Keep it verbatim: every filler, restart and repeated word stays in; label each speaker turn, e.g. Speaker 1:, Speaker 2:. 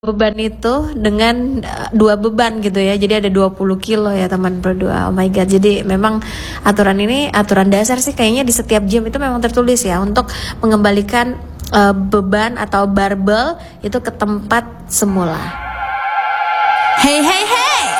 Speaker 1: beban itu dengan uh, dua beban gitu ya. Jadi ada dua puluh kilo ya teman berdua. Oh my god. Jadi memang aturan ini aturan dasar sih kayaknya di setiap gym itu memang tertulis ya untuk mengembalikan uh, beban atau barbel itu ke tempat semula.
Speaker 2: Hey hey hey.